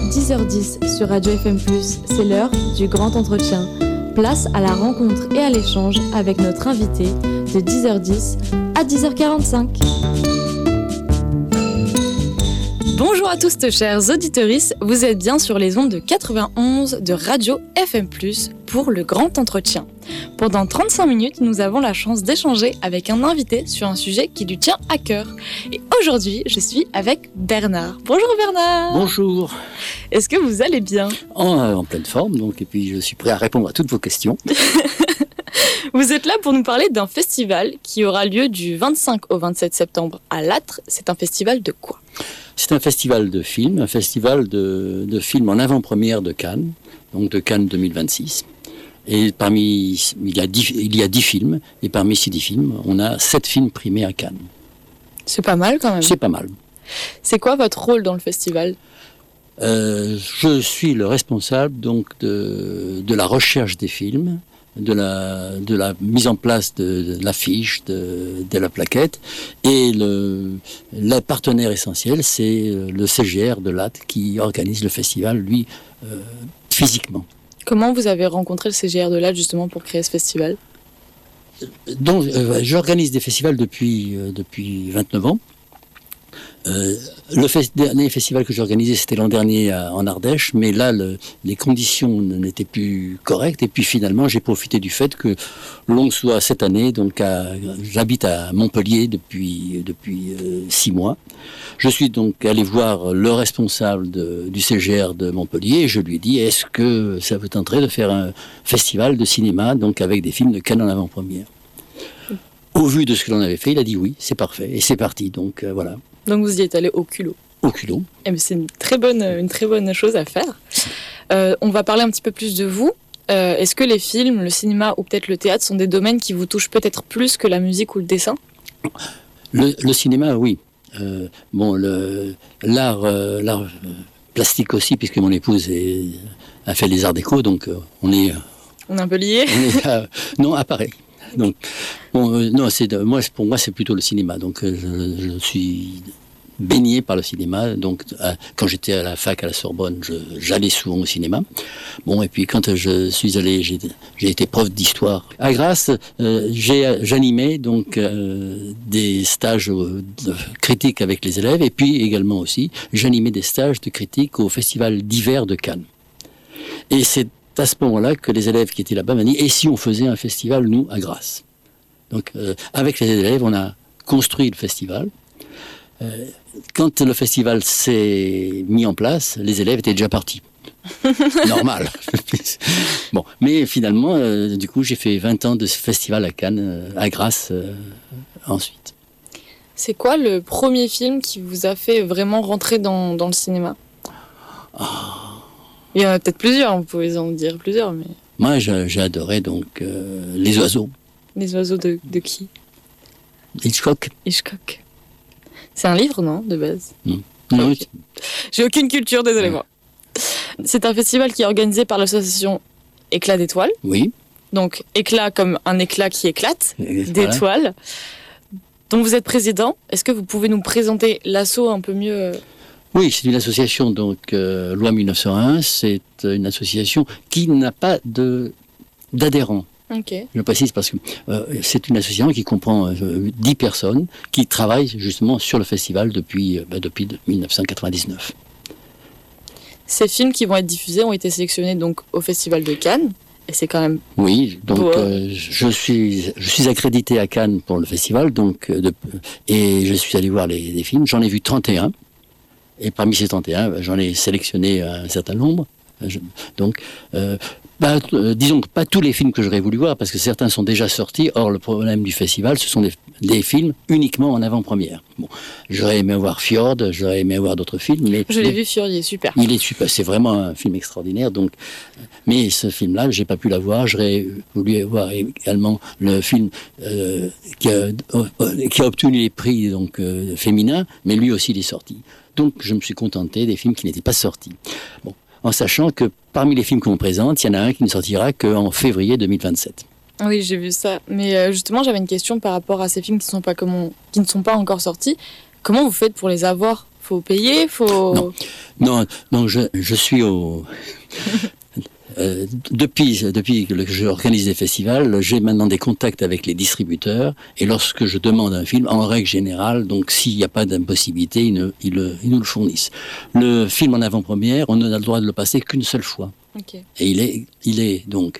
10h10 sur Radio FM+, c'est l'heure du grand entretien. Place à la rencontre et à l'échange avec notre invité de 10h10 à 10h45. Bonjour à tous, chers auditeuristes, vous êtes bien sur les ondes de 91 de Radio FM+, pour le grand entretien. Pendant 35 minutes, nous avons la chance d'échanger avec un invité sur un sujet qui lui tient à cœur. Et aujourd'hui, je suis avec Bernard. Bonjour Bernard. Bonjour. Est-ce que vous allez bien ? En pleine forme, donc, et puis je suis prêt à répondre à toutes vos questions. Vous êtes là pour nous parler d'un festival qui aura lieu du 25 au 27 septembre à Lattre. C'est un festival de quoi ? C'est un festival de films, un festival de films en avant-première de Cannes, donc de Cannes 2026. Et parmi, il y a 10 films, et parmi ces 10 films, on a 7 films primés à Cannes. C'est pas mal quand même. C'est pas mal. C'est quoi votre rôle dans le festival ? Je suis le responsable donc de la recherche des films, de la mise en place de l'affiche, de la plaquette, et le partenaire essentiel, c'est le CGR de Lattre qui organise le festival, lui, physiquement. Comment vous avez rencontré le CGR de Lattre justement pour créer ce festival ? Donc, j'organise des festivals depuis 29 ans. Le dernier festival que j'ai organisé, c'était l'an dernier en Ardèche, mais là, les conditions n'étaient plus correctes. Et puis finalement, j'ai profité du fait que l'on soit cette année, donc j'habite à Montpellier depuis 6 mois. Je suis donc allé voir le responsable du CGR de Montpellier et je lui ai dit, est-ce que ça vous tenterait de faire un festival de cinéma, donc avec des films de Cannes en avant-première ? Au vu de ce que l'on avait fait, il a dit oui, c'est parfait. Et c'est parti, donc voilà. Donc vous y êtes allé au culot. Au culot. Eh bien, c'est une très bonne chose à faire. On va parler un petit peu plus de vous. Est-ce que les films, le cinéma ou peut-être le théâtre sont des domaines qui vous touchent peut-être plus que la musique ou le dessin ? Le cinéma, oui. L'art plastique aussi, puisque mon épouse a fait les arts déco, donc on est un peu liés. Non, à Paris. Donc, non, pour moi, c'est plutôt le cinéma. Donc, je suis baigné par le cinéma. Donc, quand j'étais à la fac à la Sorbonne, j'allais souvent au cinéma. Bon, et puis quand je suis allé, j'ai été prof d'histoire. À Grasse, j'animais donc des stages de critique avec les élèves, et puis également aussi, j'animais des stages de critique au Festival d'hiver de Cannes. Et c'est à ce moment-là que les élèves qui étaient là-bas m'ont dit « Et si on faisait un festival, nous, à Grasse ?» Donc, avec les élèves, on a construit le festival. Quand le festival s'est mis en place, les élèves étaient déjà partis. Normal. Bon, mais finalement, du coup, j'ai fait 20 ans de ce festival à Cannes, à Grasse, ensuite. C'est quoi le premier film qui vous a fait vraiment rentrer dans le cinéma ? Il y en a peut-être plusieurs, vous pouvez en dire plusieurs, mais... Moi, j'ai adoré donc Les Oiseaux. Les Oiseaux de qui ? Hitchcock. Hitchcock. C'est un livre, non, de base ? Non. Okay. J'ai aucune culture, désolé moi. C'est un festival qui est organisé par l'association Éclat d'étoiles. Oui. Donc, éclat comme un éclat qui éclate, d'étoiles. Dont vous êtes président. Est-ce que vous pouvez nous présenter l'asso un peu mieux ? Oui, c'est une association, donc loi 1901, c'est une association qui n'a pas d'adhérents. Okay. Je précise parce que c'est une association qui comprend 10 personnes qui travaillent justement sur le festival depuis 1999. Ces films qui vont être diffusés ont été sélectionnés donc au Festival de Cannes. Et c'est quand même... Oui, donc je suis accrédité à Cannes pour le festival, donc, et je suis allé voir les films. J'en ai vu 31. Et parmi ces 31, j'en ai sélectionné un certain nombre. Disons que pas tous les films que j'aurais voulu voir, parce que certains sont déjà sortis. Or, le problème du festival, ce sont des films uniquement en avant-première. Bon, j'aurais aimé voir Fjord, j'aurais aimé voir d'autres films. Je l'ai vu, Fjord, il est super. Il est super, c'est vraiment un film extraordinaire. Donc, mais ce film-là, j'ai pas pu l'avoir. J'aurais voulu voir également le film qui a obtenu les prix donc féminins, mais lui aussi il est sorti. Donc, je me suis contenté des films qui n'étaient pas sortis. Bon, en sachant que parmi les films qu'on présente, il y en a un qui ne sortira qu'en février 2027. Oui, j'ai vu ça. Mais justement, j'avais une question par rapport à ces films qui ne sont pas encore sortis. Comment vous faites pour les avoir ? Faut payer ? Non. Non, non, je suis au... depuis que j'organise des festivals, j'ai maintenant des contacts avec les distributeurs, et lorsque je demande un film, en règle générale, donc s'il n'y a pas d'impossibilité, ils nous le fournissent. Le film en avant-première, on n'a le droit de le passer qu'une seule fois. Okay. Et il est donc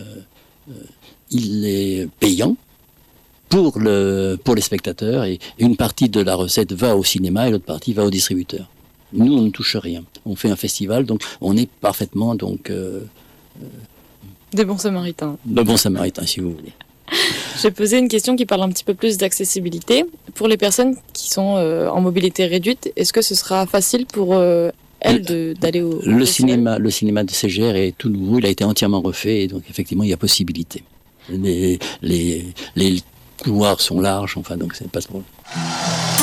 il est payant pour les spectateurs, et une partie de la recette va au cinéma et l'autre partie va au distributeur. Nous, on ne touche rien. On fait un festival, donc on est parfaitement des bons samaritains. De bons samaritains, si vous voulez. J'ai posé une question qui parle un petit peu plus d'accessibilité. Pour les personnes qui sont en mobilité réduite, est-ce que ce sera facile pour elles d'aller au festival ? Le cinéma de CGR est tout nouveau, il a été entièrement refait, et donc effectivement, il y a possibilité. Les couloirs sont larges, enfin, donc c'est pas de problème.